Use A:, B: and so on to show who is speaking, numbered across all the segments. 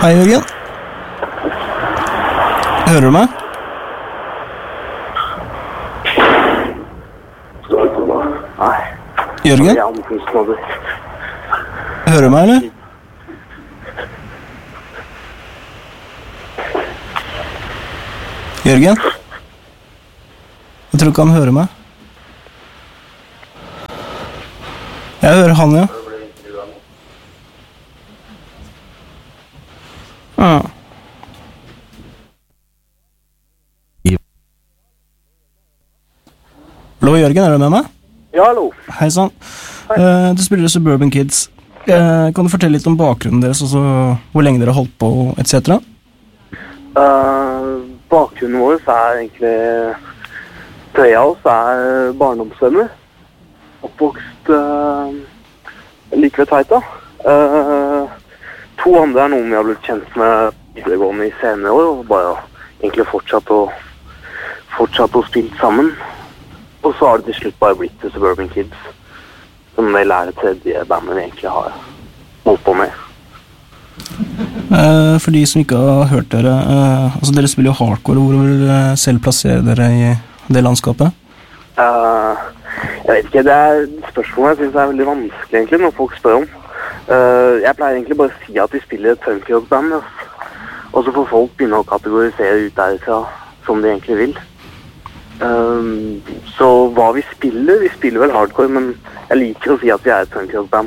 A: Hei, Jørgen. Hører du meg?
B: Nei.
A: Jørgen? Hører du meg, eller? Jørgen? Jeg tror ikke han hører meg. Jeg hører han, ja. Hallo, Jørgen, er du med meg?
B: Ja, hallo.
A: Hei sann. Du spiller Suburban Kids. Kan du fortelle litt om bakgrunnen deres, altså hvor lenge dere har holdt på, etc.?
B: Bakgrunnen vår er egentlig 3 av oss barndomsvenner. Oppvokst like ved Tveita. 2 andre noen vi har blitt kjent med videregående i senere år, og bare egentlig fortsatt å spille sammen. Og så har det til slutt bare blitt The Suburban Kids, som vel det 3. bandet vi egentlig har holdt på med.
A: For de som ikke har hørt dere, altså dere spiller jo hardcore, hvor vil dere selv plassere dere i det landskapet?
B: Jeg vet ikke, det et spørsmål jeg synes veldig vanskelig egentlig når folk spør om. Jeg pleier egentlig bare å si at vi spiller et punkrock-band, og så får folk begynne å kategorisere ut derfra som de egentlig vil. Så hva vi spiller vel hardcore, men jeg liker å si at vi et punkrock-band.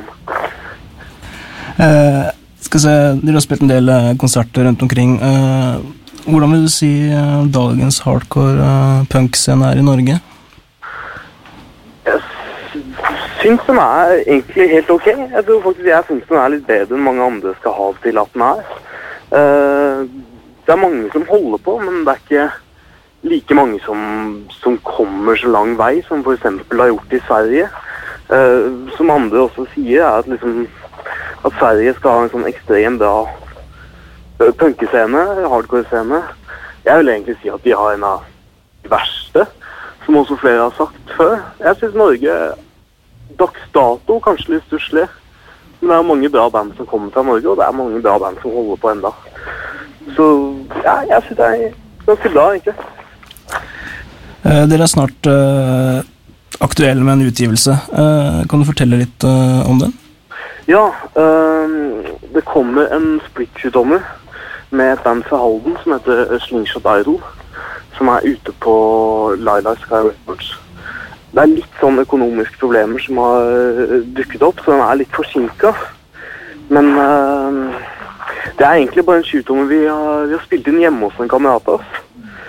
A: Skal se, dere har spilt en del konserter rundt omkring. Hvordan vil du si dagens hardcore punk-scene i Norge?
B: Jeg synes den egentlig helt ok. Jeg tror faktisk synes den litt bedre enn mange andre skal ha til at den Det mange som holder på, men det ikke like mange som kommer så lang vei, som for eksempel har gjort i Sverige. Som andre også sier, at Sverige skal ha en sånn ekstremt bra punkescene, hardcore-scene. Jeg vil egentlig si at de har en av de verste, som også flere har sagt før. Jeg synes Norge, dags dato, kanskje litt stusslig, men det mange bra band som kommer fra Norge, og det mange bra band som holder på enda. Så ja, jeg synes det ganske bra, egentlig.
A: Dere snart aktuelle med en utgivelse. Kan du fortelle litt om den?
B: Ja, det kommer en split-shoot-dommer med et band fra Halden som heter Slingshot Idol, som ute på Lila Sky Records. Det litt sånn økonomiske problemer som har dukket opp, så den litt forsinket. Men det egentlig bare en shoot-dommer vi har spilt inn hjemme hos en kamerat av oss,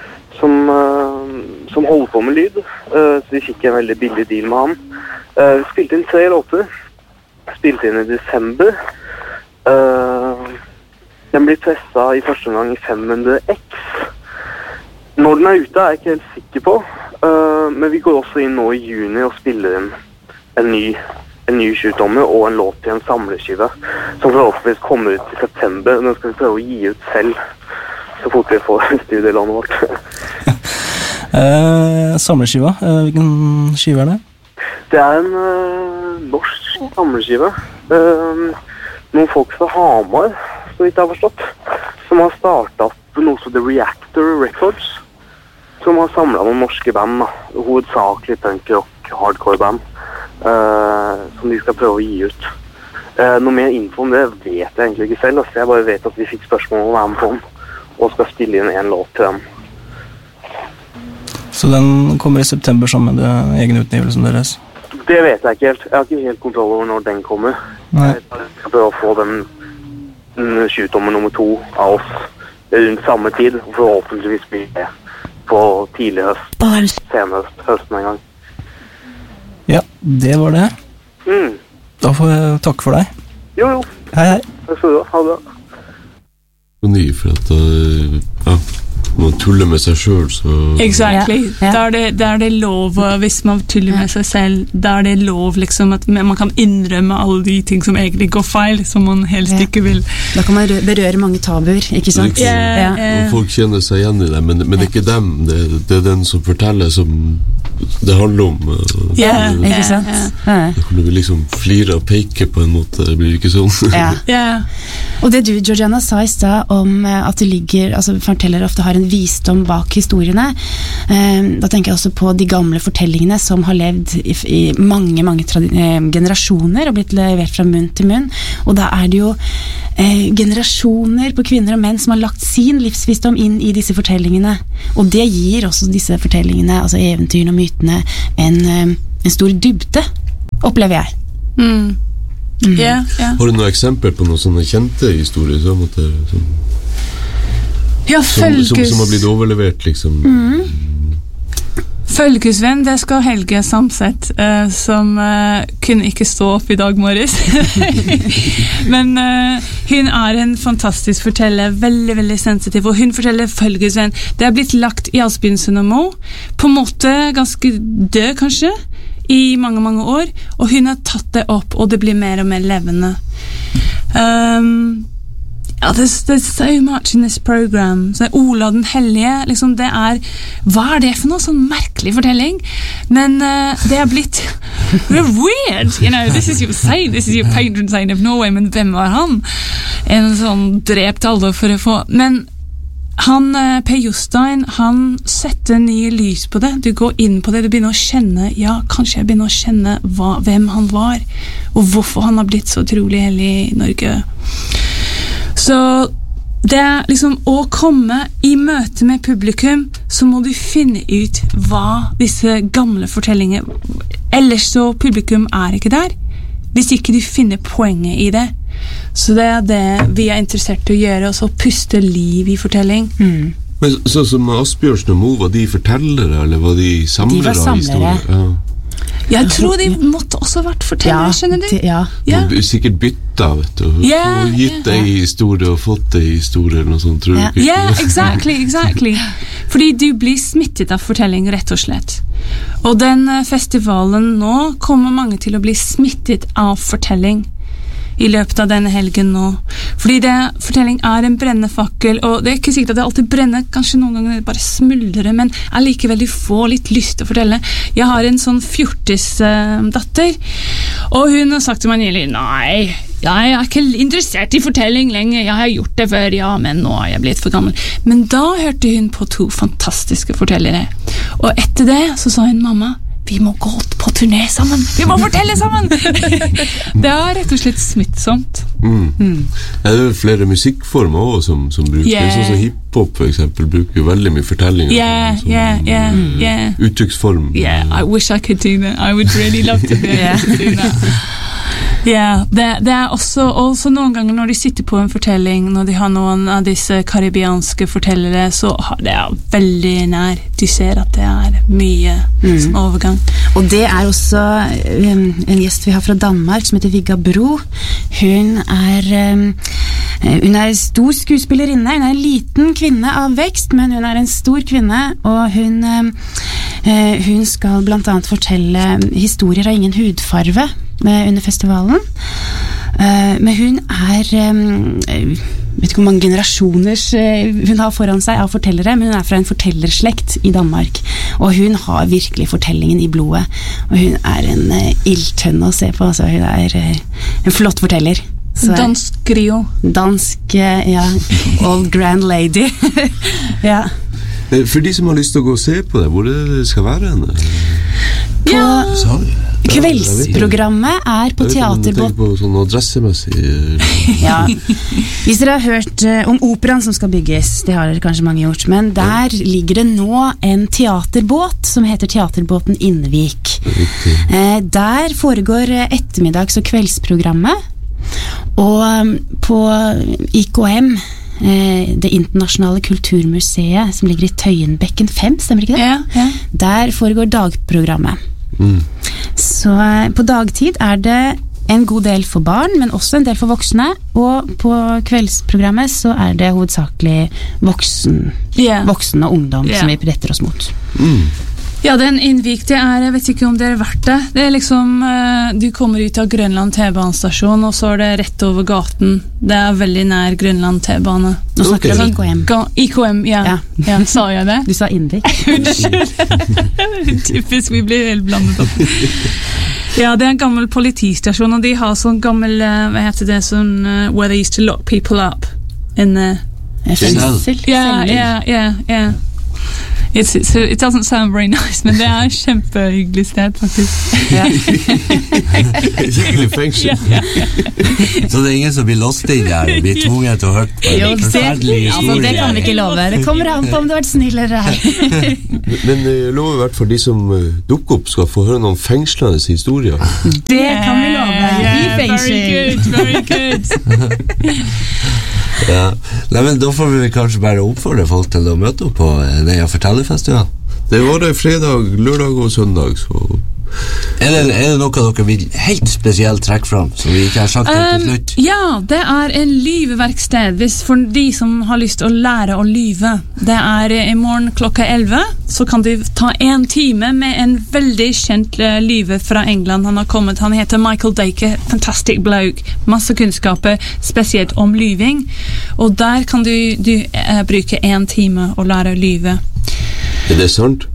B: som holder på med lyd, så vi fikk en veldig billig deal med han. Vi spilte inn 3 låter, spilte inn i desember. Den blir presset i første omgang i 500X. Når den ute jeg ikke helt sikker på, men vi går også inn nå i juni og spiller inn en ny shoot-dommer og en låt til en samleskive, som forhåpentligvis kommer ut i september. Den skal vi prøve å gi ut selv, så fort vi får studielandet vårt.
A: Samleskiva, hvilken skive det?
B: Det en norsk samleskive. Noen folk fra Hamar, så vidt jeg har forstått, som har startet noe som The Reactor Records, som har samlet noen norske band, hovedsakelig punk-rock, hardcore-band, som de skal prøve å gi ut. Noe mer info om det vet jeg egentlig ikke selv, altså jeg bare vet at vi fikk spørsmål om å være med på den, og skal spille inn en låt til dem.
A: Så den kommer i september sammen med egen utgivelsen deres?
B: Det vet jeg ikke helt. Jeg har ikke helt kontroll over når den kommer.
A: Nei.
B: Jeg skal prøve å få den shoot-dommer nummer 2 av oss rundt samme tid, og forhåpentligvis bli det på tidlig høst, senhøst, høsten en gang.
A: Ja, det var det. Da får jeg takke for deg.
B: Jo.
A: Hei.
B: Takk skal du ha. Ha det.
C: Ny for at man tuller med seg selv, så...
D: Exactly. Da det lov, hvis man tuller med seg selv, da det lov liksom at man kan innrømme alle de ting som egentlig går feil, som man helst ikke vil.
E: Da kan man berøre mange tabuer, ikke sant?
C: Og folk kjenner seg igjen i det, men det ikke dem, det den som forteller som det handler om.
E: Ikke sant?
C: Da kan du liksom flire og peke på en måte, det blir ikke sånn.
D: Ja.
E: Og det du, Georgiana, sa I sted om at det ligger, altså fortellere ofte har en visdom bak historiene, da tenker jeg også på de gamle fortellingene som har levd I mange generasjoner og blitt levert fra munn til munn, og da det jo generasjoner på kvinner og menn som har lagt sin livsvisdom inn I disse fortellingene, og det gir også disse fortellingene, altså eventyrene og mytene, en stor dybde, opplever jeg.
D: Yeah.
C: Har du noen eksempler på noen sånne kjente historier som har blitt overlevert liksom?
D: Følgesvenn, det skal Helge Samset som kunne ikke stå opp I dag morges men hun en fantastisk forteller, veldig, veldig sensitiv, og hun forteller følgesvenn, det blitt lagt I Asbjørnsen og Mo på en måte ganske død kanskje I mange år, og hun har tatt det opp, og det blir mer og mer levende. There's so much in this program. Så Ola den Hellige, liksom det hva det for noe sånn merkelig fortelling? Men det blitt weird, you know, this is your saint, this is your patron saint of Norway, men hvem var han? En sånn drept alle for å få, men han, Per Jostein, han setter nye lys på det. Du går inn på det, du begynner å kjenne, kanskje jeg begynner å kjenne hvem han var, og hvorfor han har blitt så utrolig hellig I Norge. Så det liksom å komme I møte med publikum, så må du finne ut hva disse gamle fortellinger, ellers så publikum ikke der, hvis ikke du finner poenget I det. Så det det vi interessert I å gjøre, og så puste liv I fortelling.
C: Men så som Asbjørnsen og Mo, var de fortellere, eller var de samlere?
E: De var samlere.
D: Jeg tror de måtte også vært fortellere, skjønner du?
C: Sikkert bytta, vet du. Og gitt deg historie og fått deg historie, eller noe sånt, tror du ikke?
D: Ja, exactly. Fordi du blir smittet av fortelling, rett og slett. Og den festivalen nå kommer mange til å bli smittet av fortelling I løpet av denne helgen nå. Fordi fortelling en brennende fakkel, og det ikke sikkert at det alltid brenner, kanskje noen ganger det bare smuldrer, men likevel du får litt lyst til å fortelle. Jeg har en sånn 14-datter, og hun har sagt til meg nylig, nei, jeg ikke interessert I fortelling lenger, jeg har gjort det før, men nå jeg blitt for gammel. Men da hørte hun på 2 fantastiske fortellere, og etter det så sa hun, mamma, vi må gå på turné sammen, vi må fortelle sammen. Det rett og slett smittsomt.
C: Det jo flere musikkformer også som bruker, sånn som hiphop for eksempel, bruker veldig mye fortellinger. Uttrykksform.
D: I wish I could do that. I would really love to do that. Ja, det også noen ganger når de sitter på en fortelling, når de har noen av disse karibianske fortellere, så det veldig nær. Du ser at det mye sånn overgang.
E: Og det også en gjest vi har fra Danmark som heter Vigga Bro. Hun stor skuespillerinne, hun en liten kvinne av vekst, men hun en stor kvinne, og hun skal blant annet fortelle historier av ingen hudfarve under festivalen. Men hun vet ikke hvor mange generasjoner hun har foran seg av fortellere, men hun fra en fortellerslekt I Danmark, og hun har virkelig fortellingen I blodet, og hun en ildtønne å se på, altså hun en flott forteller.
D: Dansk griot.
E: Dansk, old grand lady. Ja.
C: For de som har lyst til å gå og se på det, hvor det skal være henne?
E: Kveldsprogrammet på Teaterbåten.
C: Jeg tenker på sånn adressemessig.
E: Ja. Hvis dere har hørt om operaen som skal bygges, det har dere kanskje mange gjort, men der ligger det nå en teaterbåt som heter Teaterbåten Innvik. Der foregår ettermiddags- og kveldsprogrammet, og på IKM, det internasjonale kulturmuseet som ligger I Tøyenbekken 5, stemmer ikke det?
D: Ja.
E: Der foregår dagprogrammet. Så på dagtid det en god del for barn, men også en del for voksne, og på kveldsprogrammet så det hovedsakelig voksen og ungdom som vi retter oss mot.
D: Ja, den Innvik, jeg vet ikke om det vært det. Det liksom, du kommer ut av Grønland T-banestasjon, og så det rett over gaten. Det veldig nær Grønland T-bane.
E: Nå snakker du om IKM.
D: IKM, ja. Sa jeg det?
E: Du sa Innvik.
D: Unnskyld. Typisk, vi blir helt blandet opp. Ja, det en gammel politistasjon, og de har sånn gammel, hva heter det, sånn, where they used to lock people up in the...
E: Fengsel.
D: Yeah. It doesn't sound very nice, men det en kjempehyggelig sted, faktisk.
C: Hyggelig fengsel.
F: Så det ingen som blir låst inn der og blir tvunget til å høre på en forferdelig historie?
E: Det kan vi ikke love. Det kommer an på om du har vært snill eller ei.
C: Men jeg lover I hvert fall de som dukker opp skal få høre noen fengslende historier.
E: Det kan vi love. I fengsel.
D: Very good.
F: Ja. Nei, men da får vi kanskje bare oppfordre folk til å møte opp på Neia Fortellerfestival.
C: Det var det fredag, lørdag og søndag, så...
F: Er det noe dere vil helt spesielt trekke fram, som vi ikke har sagt til slutt?
D: Ja, det en lyveverksted, hvis for de som har lyst til å lære å lyve. Det I morgen klokka 11, så kan de ta 1 time med en veldig kjent lyve fra England. Han har kommet, han heter Michael Dacre, fantastic bloke, masse kunnskaper, spesielt om lyving. Og der kan du bruke 1 time og lære å lyve.
C: Er det sant?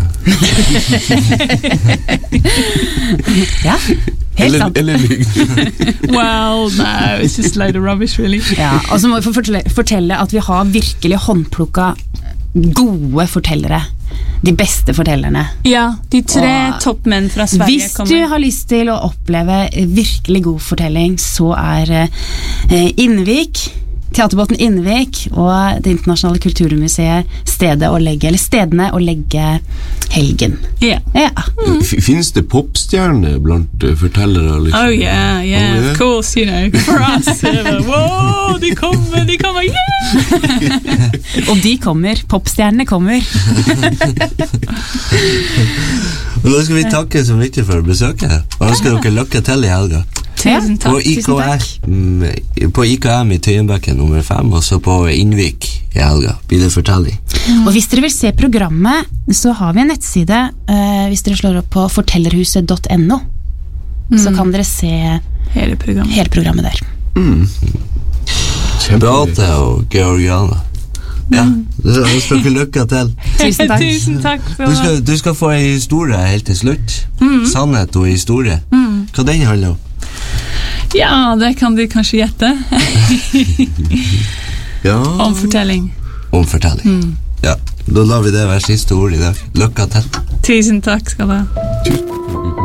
E: Ja, helt sant.
C: Eller lyg.
D: Well, no, it's just a load of rubbish, really.
E: Ja, og så må vi fortelle at vi har virkelig håndplukket gode fortellere. De beste fortellerne.
D: Ja, de 3 toppmenn fra Sverige
E: Hvis du har lyst til å oppleve virkelig god fortelling, så Innvik, Teaterbåten Innvik og Det internasjonale kulturmuseet stedene å legge helgen.
D: Ja.
C: Finnes det popstjerner blant fortellere? Liksom?
D: Oh yeah, of course, you know, for us. Wow, de kommer, yeah!
E: Og de kommer, popstjernene kommer.
F: Og da skal vi takke så mye for besøket, og da skal dere lykke til I helga.
D: Tusen takk.
F: På IKM I Tøyenbekken nummer 5, og så på Innvik I helga. Blir det fortelling.
E: Og hvis dere vil se programmet, så har vi en nettside, hvis dere slår opp på fortellerhuset.no, så kan dere se
D: hele
E: programmet der.
F: Beate og Georgiana. Ja, da skal dere lykke til.
E: Tusen takk.
D: Tusen takk for
F: du skal få en historie helt til slutt. Sannhet og historie. Hva den handler om?
D: Ja, det kan de kanskje gjette.
C: Ja.
D: Om fortelling.
F: Ja, da lar vi det være siste ord I dag. Lykke til.
D: Tusen takk skal du ha.